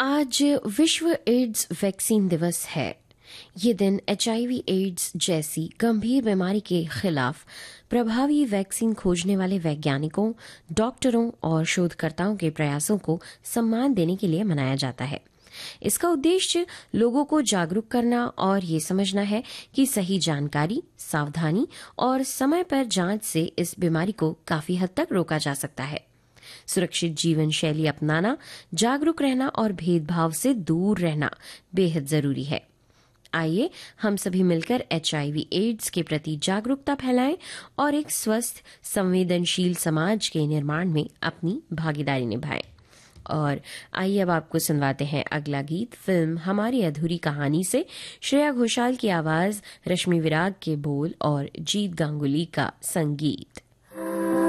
आज विश्व ads vaccine दिवस है। ये दिन HIV एड्स जैसी गंभीर बीमारी के खिलाफ प्रभावी वैक्सीन खोजने वाले वैज्ञानिकों, डॉक्टरों और शोधकर्ताओं के प्रयासों को सम्मान देने के लिए मनाया जाता है। इसका उद्देश्य लोगों को जागरूक करना और ये समझना है कि सही जानकारी, सावधानी और समय पर जांच से इस बीमारी को काफी हद तक रोका जा सकता है। सुरक्षित जीवन शैली अपनाना, जागरूक रहना और भेदभाव से दूर रहना बेहद जरूरी है। आइए हम सभी मिलकर HIV एड्स के प्रति जागरूकता फैलाएं और एक स्वस्थ, संवेदनशील समाज के निर्माण में अपनी भागीदारी निभाएं। और आइए अब आपको सुनवाते हैं अगला गीत फिल्म हमारी अधूरी कहानी से। श्रेया घोषाल की आवाज, रश्मि विराग के बोल और जीत गांगुली का संगीत।